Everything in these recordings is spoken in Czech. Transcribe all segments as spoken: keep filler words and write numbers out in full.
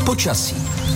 Počasí.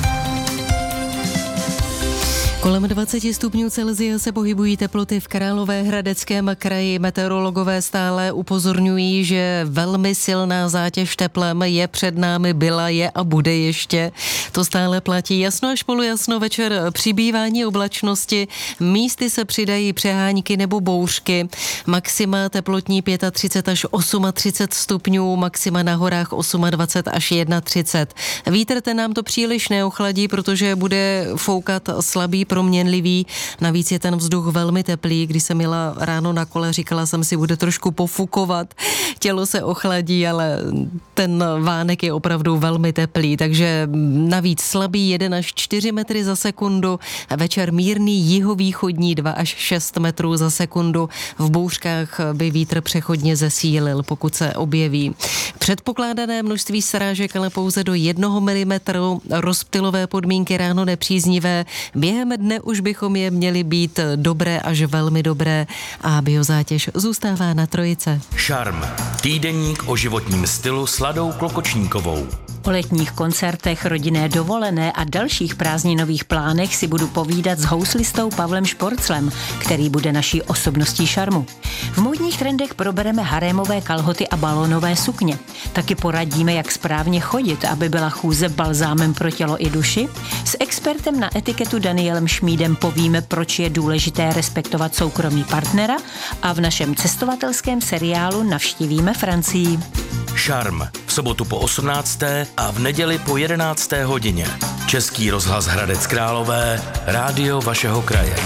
Kolem dvacet stupňů Celsia se pohybují teploty v Královéhradeckém kraji. Meteorologové stále upozorňují, že velmi silná zátěž teplem je před námi, byla, je a bude ještě. To stále platí. Jasno až polojasno, večer přibývání oblačnosti, místy se přidají přehánky nebo bouřky. Maxima teplotní třicet pět až třicet osm stupňů, maxima na horách dvacet osm až třicet jedna. Vítr ten nám to příliš neochladí, protože bude foukat slabý proměnlivý. Navíc je ten vzduch velmi teplý. Když jsem jela ráno na kole, říkala jsem si, bude trošku pofukovat. Tělo se ochladí, ale ten vánek je opravdu velmi teplý. Takže navíc slabý jeden až čtyři metry za sekundu. Večer mírný jihovýchodní dva až šest metrů za sekundu. V bouřkách by vítr přechodně zesílil, pokud se objeví. Předpokládané množství srážek ale pouze do jednoho milimetru. Rozptylové podmínky ráno nepříznivé. Během dne už bychom je měli být dobré až velmi dobré a biozátěž zůstává na trojice. Šarm. Týdeník o životním stylu s Ladou Klokočníkovou. O letních koncertech, rodinné dovolené a dalších prázdninových plánech si budu povídat s houslistou Pavlem Šporclem, který bude naší osobností šarmu. V módních trendech probereme harémové kalhoty a balónové sukně. Taky poradíme, jak správně chodit, aby byla chůze balzámem pro tělo i duši. S expertem na etiketu Danielem Šmídem povíme, proč je důležité respektovat soukromí partnera a v našem cestovatelském seriálu navštívíme Francii. Šarm. V sobotu po osmnácté a v neděli po jedenácté hodině. Český rozhlas Hradec Králové, rádio vašeho kraje.